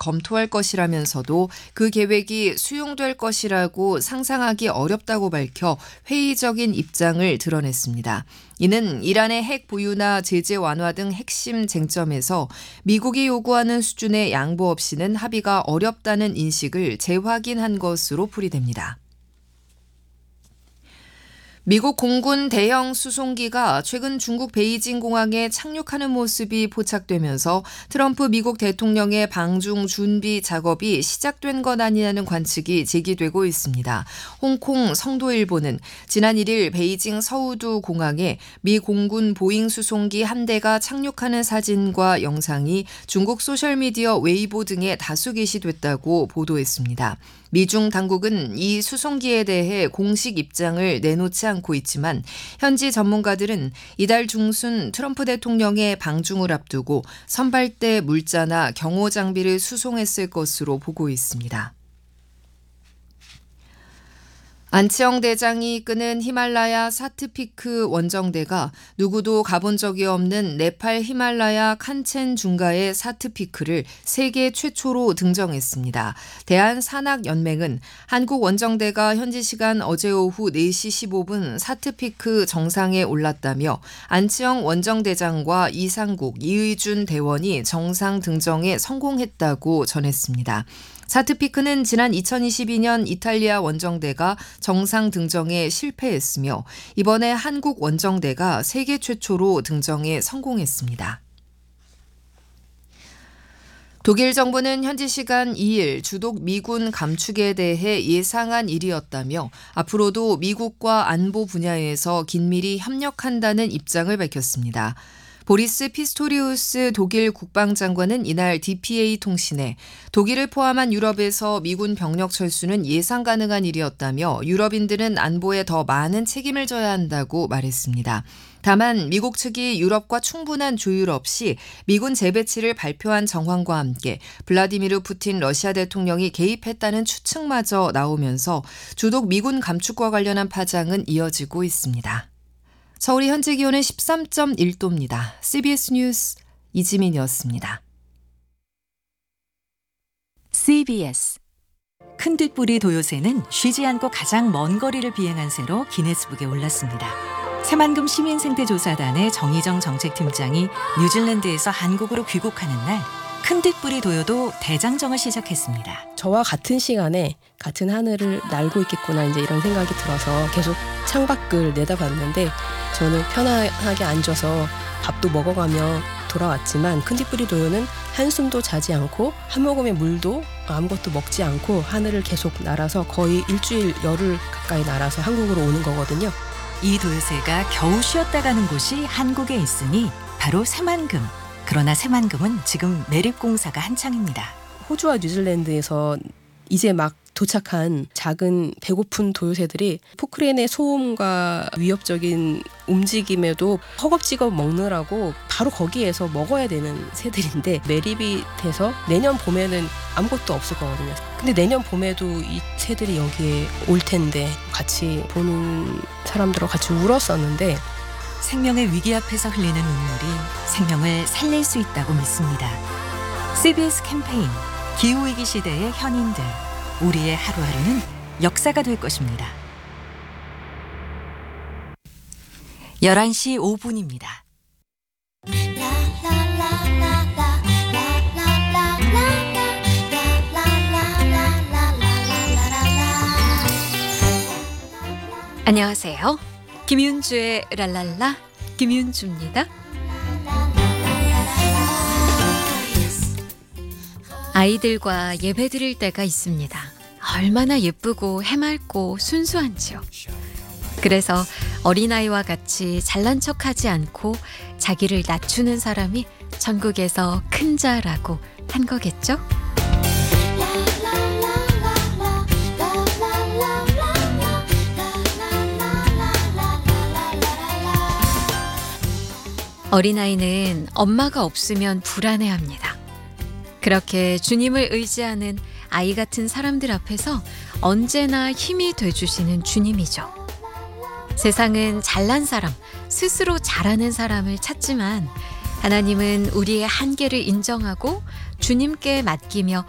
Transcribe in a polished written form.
검토할 것이라면서도 그 계획이 수용될 것이라고 상상하기 어렵다고 밝혀 회의적인 입장을 드러냈습니다. 이는 이란의 핵 보유나 제재 완화 등 핵심 쟁점에서 미국이 요구하는 수준의 양보 없이는 합의가 어렵다는 인식을 재확인한 것으로 풀이됩니다. 미국 공군 대형 수송기가 최근 중국 베이징 공항에 착륙하는 모습이 포착되면서 트럼프 미국 대통령의 방중 준비 작업이 시작된 것 아니냐는 관측이 제기되고 있습니다. 홍콩 성도일보는 지난 1일 베이징 서우두 공항에 미 공군 보잉 수송기 한 대가 착륙하는 사진과 영상이 중국 소셜미디어 웨이보 등에 다수 게시됐다고 보도했습니다. 미중 당국은 이 수송기에 대해 공식 입장을 내놓지 않고 있지만 현지 전문가들은 이달 중순 트럼프 대통령의 방중을 앞두고 선발대 물자나 경호 장비를 수송했을 것으로 보고 있습니다. 안치영 대장이 이끄는 히말라야 사트피크 원정대가 누구도 가본 적이 없는 네팔 히말라야 칸첸 중가의 사트피크를 세계 최초로 등정했습니다. 대한산악연맹은 한국 원정대가 현지 시간 어제 오후 4시 15분 사트피크 정상에 올랐다며 안치영 원정대장과 이상국, 이의준 대원이 정상 등정에 성공했다고 전했습니다. 사트피크는 지난 2022년 이탈리아 원정대가 정상 등정에 실패했으며 이번에 한국 원정대가 세계 최초로 등정에 성공했습니다. 독일 정부는 현지 시간 2일 주독 미군 감축에 대해 예상한 일이었다며 앞으로도 미국과 안보 분야에서 긴밀히 협력한다는 입장을 밝혔습니다. 보리스 피스토리우스 독일 국방장관은 이날 DPA 통신에 독일을 포함한 유럽에서 미군 병력 철수는 예상 가능한 일이었다며 유럽인들은 안보에 더 많은 책임을 져야 한다고 말했습니다. 다만 미국 측이 유럽과 충분한 조율 없이 미군 재배치를 발표한 정황과 함께 블라디미르 푸틴 러시아 대통령이 개입했다는 추측마저 나오면서 주독 미군 감축과 관련한 파장은 이어지고 있습니다. 서울의 현재 기온은 13.1도입니다. CBS 뉴스 이지민이었습니다. CBS 큰뒷부리 도요새는 쉬지 않고 가장 먼 거리를 비행한 새로 기네스북에 올랐습니다. 새만금 시민생태조사단의 정희정 정책팀장이 뉴질랜드에서 한국으로 귀국하는 날 큰뒷부리 도요도 대장정을 시작했습니다. 저와 같은 시간에 같은 하늘을 날고 있겠구나 이제 이런 생각이 들어서 계속 창밖을 내다봤는데 저는 편안하게 앉아서 밥도 먹어가며 돌아왔지만 큰뒷부리 도요는 한숨도 자지 않고 한 모금의 물도 아무것도 먹지 않고 하늘을 계속 날아서 거의 일주일 열흘 가까이 날아서 한국으로 오는 거거든요. 이 도요새가 겨우 쉬었다 가는 곳이 한국에 있으니 바로 새만금. 그러나 새만금은 지금 매립공사가 한창입니다. 호주와 뉴질랜드에서 이제 막 도착한 작은 배고픈 도요새들이 포크레인의 소음과 위협적인 움직임에도 허겁지겁 먹느라고 바로 거기에서 먹어야 되는 새들인데 매립이 돼서 내년 봄에는 아무것도 없을 거거든요. 근데 내년 봄에도 이 새들이 여기에 올 텐데 같이 보는 사람들하고 같이 울었었는데 생명의 위기 앞에서 흘리는 눈물이 생명을 살릴 수 있다고 믿습니다. CBS 캠페인 기후위기 시대의 현인들 우리의 하루하루는 역사가 될 것입니다. 11시 5분입니다. 안녕하세요. 김윤주의 랄랄라 김윤주입니다. 아이들과 예배 드릴 때가 있습니다. 얼마나 예쁘고 해맑고 순수한지요. 그래서 어린아이와 같이 잘난 척하지 않고 자기를 낮추는 사람이 천국에서 큰 자라고 한 거겠죠? 어린아이는 엄마가 없으면 불안해합니다. 그렇게 주님을 의지하는 아이 같은 사람들 앞에서 언제나 힘이 돼주시는 주님이죠. 세상은 잘난 사람, 스스로 잘하는 사람을 찾지만 하나님은 우리의 한계를 인정하고 주님께 맡기며